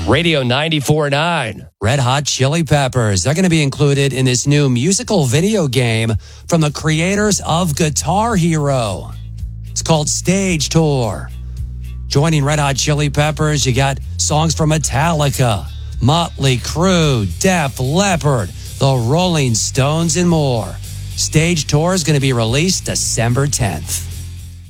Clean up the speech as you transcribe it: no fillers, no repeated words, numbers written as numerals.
Radio 94.9. Red Hot Chili Peppers. They're going to be included in this new musical video game from the creators of Guitar Hero. It's called Stage Tour. Joining Red Hot Chili Peppers, you got songs from Metallica, Motley Crue, Def Leppard, the Rolling Stones, and more. Stage Tour is going to be released December 10th.